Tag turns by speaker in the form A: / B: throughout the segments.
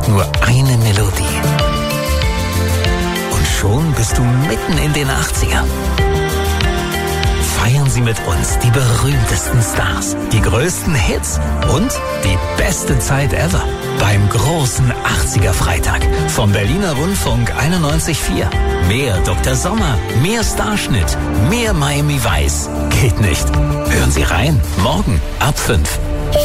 A: nur eine Melodie. Und schon bist du mitten in den 80ern. Feiern Sie mit uns die berühmtesten Stars, die größten Hits und die beste Zeit ever beim großen 80er Freitag vom Berliner Rundfunk 91.4. Mehr Dr. Sommer, mehr Starschnitt, mehr Miami Vice. Geht nicht. Hören Sie rein. Morgen ab 5.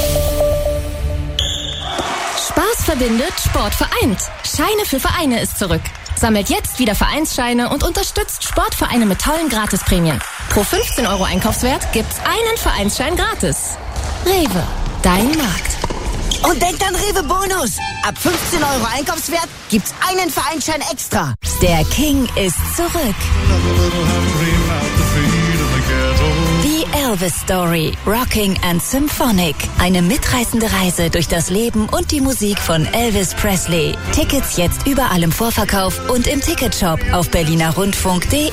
B: Spaß verbindet, Sport vereint. Scheine für Vereine ist zurück. Sammelt jetzt wieder Vereinsscheine und unterstützt Sportvereine mit tollen Gratisprämien. Pro 15 € Einkaufswert gibt's einen Vereinsschein gratis. Rewe, dein Markt.
C: Und denkt an Rewe Bonus. Ab 15 € Einkaufswert gibt's einen Vereinsschein extra.
B: Der King ist zurück. Die Elvis Story, Rocking and Symphonic. Eine mitreißende Reise durch das Leben und die Musik von Elvis Presley. Tickets jetzt überall im Vorverkauf und im Ticketshop auf berlinerrundfunk.de.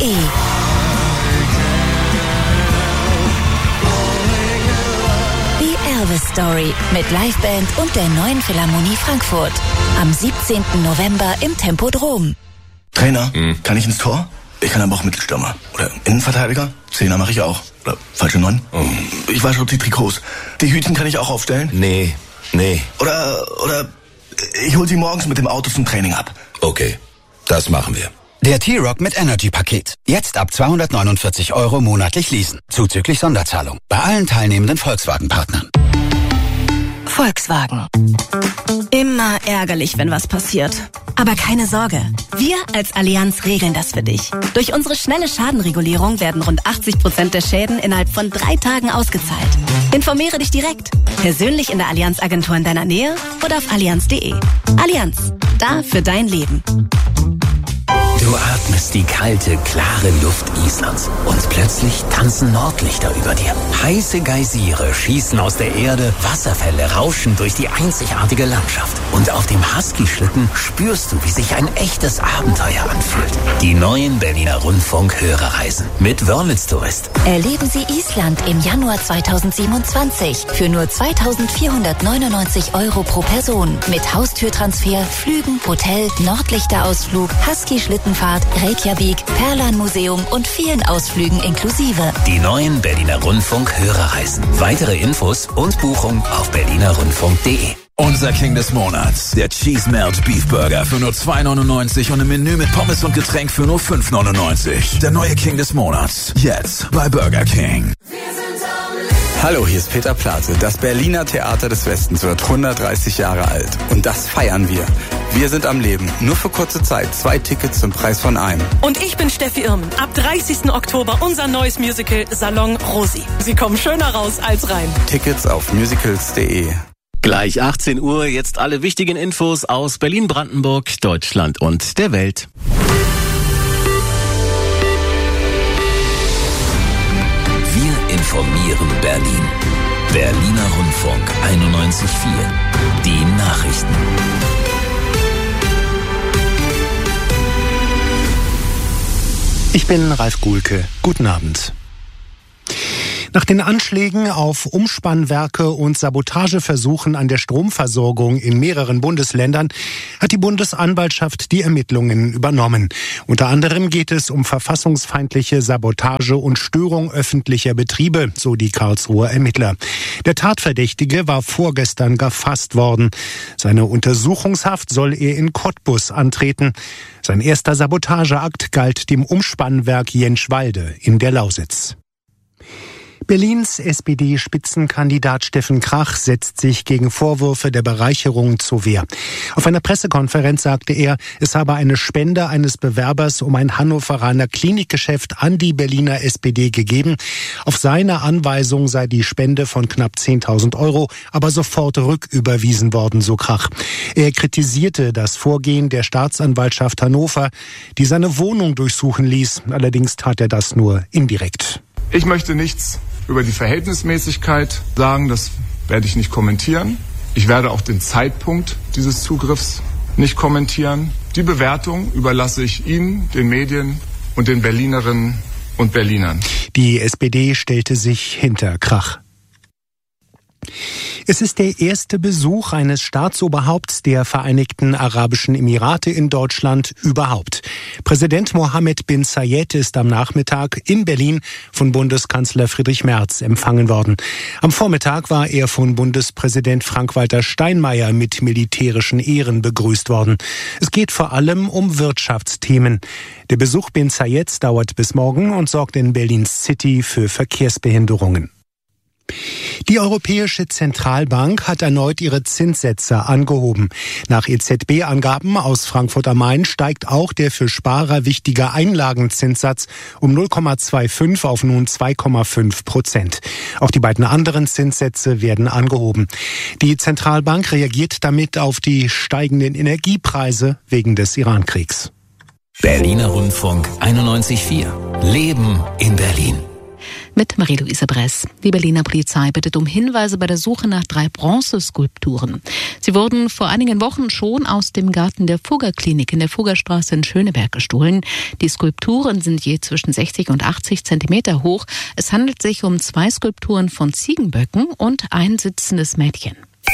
B: Die Elvis Story mit Liveband und der Neuen Philharmonie Frankfurt. Am 17. November im Tempodrom.
D: Trainer, kann ich ins Tor? Ich kann aber auch Mittelstürmer. Oder Innenverteidiger? Zehner mache ich auch. Oder falsche 9? Ich wasche die Trikots. Die Hütchen kann ich auch aufstellen?
E: Nee.
D: Oder ich hol sie morgens mit dem Auto zum Training ab.
E: Okay, das machen wir.
F: Der T-Rock mit Energy-Paket. Jetzt ab 249 € monatlich leasen. Zuzüglich Sonderzahlung. Bei allen teilnehmenden Volkswagen-Partnern.
G: Volkswagen. Immer ärgerlich, wenn was passiert. Aber keine Sorge. Wir als Allianz regeln das für dich. Durch unsere schnelle Schadenregulierung werden rund 80% der Schäden innerhalb von 3 Tagen ausgezahlt. Informiere dich direkt. Persönlich in der Allianz-Agentur in deiner Nähe oder auf allianz.de. Allianz. Da für dein Leben.
A: Du atmest die kalte, klare Luft Islands und plötzlich tanzen Nordlichter über dir. Heiße Geysire schießen aus der Erde, Wasserfälle rauschen durch die einzigartige Landschaft. Und auf dem Husky-Schlitten spürst du, wie sich ein echtes Abenteuer anfühlt. Die neuen Berliner Rundfunk-Hörerreisen mit Wörlitz Tourist.
B: Erleben Sie Island im Januar 2027 für nur 2.499 € pro Person. Mit Haustürtransfer, Flügen, Hotel, Nordlichterausflug, Husky-Schlittenfahrt, Reykjavik, Perlan-Museum und vielen Ausflügen inklusive.
A: Die neuen Berliner Rundfunk-Hörerreisen. Weitere Infos und Buchung auf berlinerrundfunk.de.
H: Unser King des Monats, der Cheese Melt Beef Burger für nur 2,99 € und im Menü mit Pommes und Getränk für nur 5,99 €. Der neue King des Monats, jetzt bei Burger King.
I: Hallo, hier ist Peter Plate. Das Berliner Theater des Westens wird 130 Jahre alt. Und das feiern wir. Wir sind am Leben. Nur für kurze Zeit. 2 Tickets zum Preis von einem.
J: Und ich bin Steffi Irmen. Ab 30. Oktober unser neues Musical Salon Rosi. Sie kommen schöner raus als rein.
I: Tickets auf musicals.de.
K: Gleich 18 Uhr, jetzt alle wichtigen Infos aus Berlin, Brandenburg, Deutschland und der Welt.
A: Wir informieren Berlin. Berliner Rundfunk 91.4. Die Nachrichten.
L: Ich bin Ralf Guhlke. Guten Abend. Nach den Anschlägen auf Umspannwerke und Sabotageversuchen an der Stromversorgung in mehreren Bundesländern hat die Bundesanwaltschaft die Ermittlungen übernommen. Unter anderem geht es um verfassungsfeindliche Sabotage und Störung öffentlicher Betriebe, so die Karlsruher Ermittler. Der Tatverdächtige war vorgestern gefasst worden. Seine Untersuchungshaft soll er in Cottbus antreten. Sein erster Sabotageakt galt dem Umspannwerk Jenschwalde in der Lausitz. Berlins SPD-Spitzenkandidat Steffen Krach setzt sich gegen Vorwürfe der Bereicherung zur Wehr. Auf einer Pressekonferenz sagte er, es habe eine Spende eines Bewerbers um ein Hannoveraner Klinikgeschäft an die Berliner SPD gegeben. Auf seine Anweisung sei die Spende von knapp 10.000 € aber sofort rücküberwiesen worden, so Krach. Er kritisierte das Vorgehen der Staatsanwaltschaft Hannover, die seine Wohnung durchsuchen ließ. Allerdings tat er das nur indirekt.
M: Ich möchte nichts über die Verhältnismäßigkeit sagen, das werde ich nicht kommentieren. Ich werde auch den Zeitpunkt dieses Zugriffs nicht kommentieren. Die Bewertung überlasse ich Ihnen, den Medien und den Berlinerinnen und Berlinern.
L: Die SPD stellte sich hinter Krach. Es ist der erste Besuch eines Staatsoberhaupts der Vereinigten Arabischen Emirate in Deutschland überhaupt. Präsident Mohammed bin Zayed ist am Nachmittag in Berlin von Bundeskanzler Friedrich Merz empfangen worden. Am Vormittag war er von Bundespräsident Frank-Walter Steinmeier mit militärischen Ehren begrüßt worden. Es geht vor allem um Wirtschaftsthemen. Der Besuch bin Zayeds dauert bis morgen und sorgt in Berlins City für Verkehrsbehinderungen. Die Europäische Zentralbank hat erneut ihre Zinssätze angehoben. Nach EZB-Angaben aus Frankfurt am Main steigt auch der für Sparer wichtige Einlagenzinssatz um 0,25 auf nun 2,5%. Auch die beiden anderen Zinssätze werden angehoben. Die Zentralbank reagiert damit auf die steigenden Energiepreise wegen des Irankriegs.
A: Berliner Rundfunk 91.4. Leben in Berlin.
N: Mit Marie-Louise Bress. Die Berliner Polizei bittet um Hinweise bei der Suche nach 3 Bronzeskulpturen. Sie wurden vor einigen Wochen schon aus dem Garten der Fugger-Klinik in der Fuggerstraße in Schöneberg gestohlen. Die Skulpturen sind je zwischen 60 und 80 Zentimeter hoch. Es handelt sich um 2 Skulpturen von Ziegenböcken und ein sitzendes Mädchen.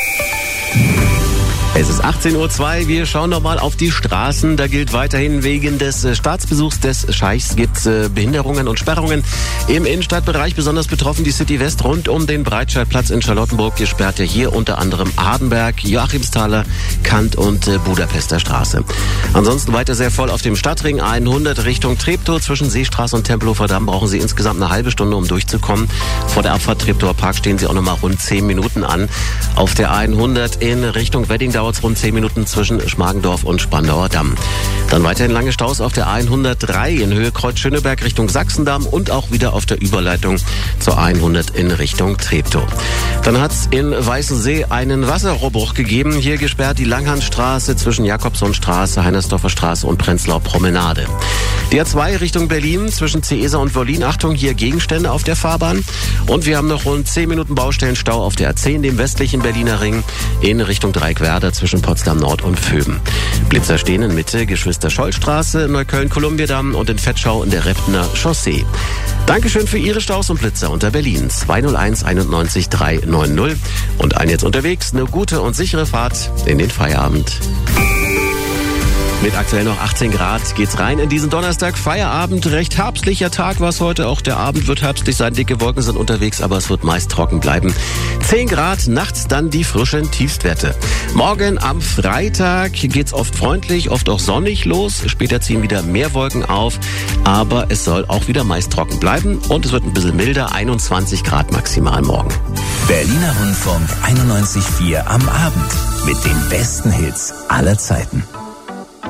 K: Es ist 18.02 Uhr, wir schauen nochmal auf die Straßen. Da gilt weiterhin wegen des Staatsbesuchs des Scheichs gibt es Behinderungen und Sperrungen im Innenstadtbereich. Besonders betroffen die City West rund um den Breitscheidplatz in Charlottenburg. Gesperrt ja hier unter anderem Adenberg, Joachimsthaler, Kant und Budapester Straße. Ansonsten weiter sehr voll auf dem Stadtring 100 Richtung Treptow. Zwischen Seestraße und Tempelhofer Damm brauchen Sie insgesamt eine halbe Stunde, um durchzukommen. Vor der Abfahrt Treptower Park stehen Sie auch nochmal rund 10 Minuten an. Auf der 100 in Richtung Wedding dauert es rund 10 Minuten zwischen Schmargendorf und Spandauer Damm. Dann weiterhin lange Staus auf der 103 in Höhe Kreuz Schöneberg Richtung Sachsendamm und auch wieder auf der Überleitung zur 100 in Richtung Treptow. Dann hat es in Weißensee einen Wasserrohrbruch gegeben. Hier gesperrt die Langhandstraße zwischen Jakobsonstraße, Heinersdorfer Straße und Prenzlauer Promenade. Die A2 Richtung Berlin zwischen Ceesa und Wollin. Achtung, hier Gegenstände auf der Fahrbahn. Und wir haben noch rund 10 Minuten Baustellenstau auf der A10, dem westlichen Berliner Ring, in Richtung Dreieckwerder zwischen Potsdam Nord und Vöben. Blitzer stehen in Mitte, Geschwister-Scholl-Straße, Neukölln-Kolumbiadamm und in Fettschau in der Reptener Chaussee. Dankeschön für Ihre Staus und Blitzer unter Berlin 201 91 390. Und ein jetzt unterwegs, eine gute und sichere Fahrt in den Feierabend. Mit aktuell noch 18 Grad geht's rein in diesen Donnerstag. Feierabend, recht herbstlicher Tag war es heute. Auch der Abend wird herbstlich sein. Dicke Wolken sind unterwegs, aber es wird meist trocken bleiben. 10 Grad, nachts dann die frischen Tiefstwerte. Morgen am Freitag geht's oft freundlich, oft auch sonnig los. Später ziehen wieder mehr Wolken auf, aber es soll auch wieder meist trocken bleiben. Und es wird ein bisschen milder, 21 Grad maximal morgen.
A: Berliner Rundfunk 91.4 am Abend mit den besten Hits aller Zeiten.